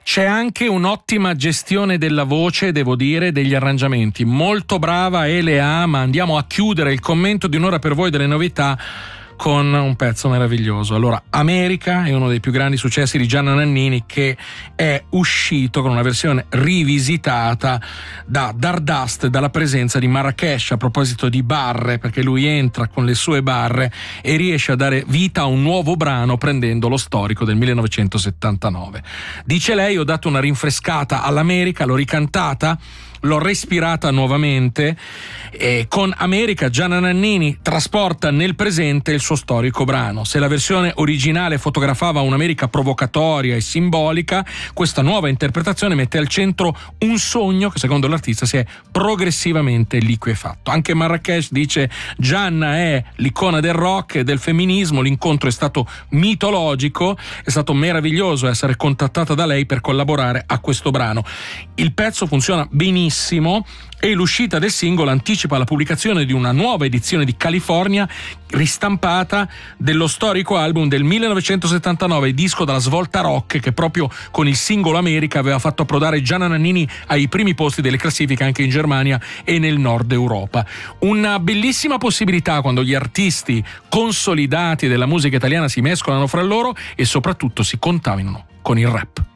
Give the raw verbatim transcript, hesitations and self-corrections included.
C'è anche un'ottima gestione della voce, devo dire, degli arrangiamenti. Molto brava Elea, ma andiamo a chiudere il commento di un'ora per voi delle novità con un pezzo meraviglioso. Allora, America è uno dei più grandi successi di Gianna Nannini, che è uscito con una versione rivisitata da Dardust, dalla presenza di Marrakesh, a proposito di barre, perché lui entra con le sue barre e riesce a dare vita a un nuovo brano prendendo lo storico del millenovecentosettantanove. Dice lei: ho dato una rinfrescata all'America, l'ho ricantata, l'ho respirata nuovamente, e con America Gianna Nannini trasporta nel presente il suo storico brano. Se la versione originale fotografava un'America provocatoria e simbolica, questa nuova interpretazione mette al centro un sogno che secondo l'artista si è progressivamente liquefatto. Anche Marrakesh dice: Gianna è l'icona del rock e del femminismo, l'incontro è stato mitologico, è stato meraviglioso essere contattata da lei per collaborare a questo brano. Il pezzo funziona benissimo e l'uscita del singolo anticipa la pubblicazione di una nuova edizione di California ristampata dello storico album del millenovecentosettantanove, disco dalla svolta rock che proprio con il singolo America aveva fatto approdare Gianna Nannini ai primi posti delle classifiche anche in Germania e nel nord Europa. Una bellissima possibilità quando gli artisti consolidati della musica italiana si mescolano fra loro e soprattutto si contaminano con il rap.